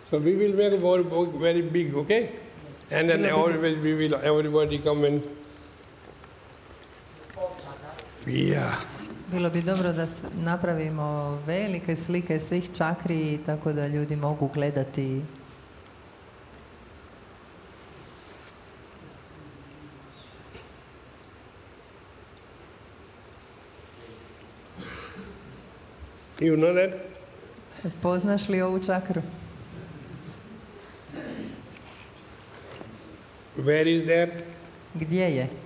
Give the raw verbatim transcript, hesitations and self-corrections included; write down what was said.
So we will make a very, very big, okay? And then always we will, everybody come and... Yeah. Bilo bi dobro da napravimo velike slike svih čakri tako da ljudi mogu gledati. You know that? Poznaš li ovu čakru? Where is that? Gdje je?